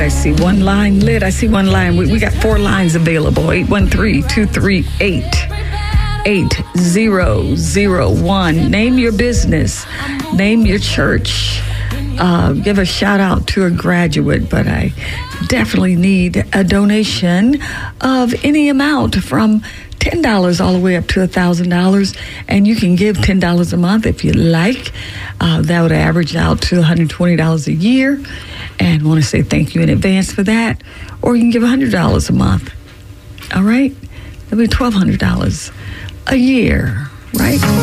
I see? One line lit. I see one line. We got 4 lines available. 813-238-8001. Name your business. Name your church. Give a shout out to a graduate, but I definitely need a donation of any amount from $10 all the way up to $1,000, and you can give $10 a month if you like. That would average out to $120 a year, and want to say thank you in advance for that. Or you can give $100 a month. All right, that'll be $1,200 a year, right?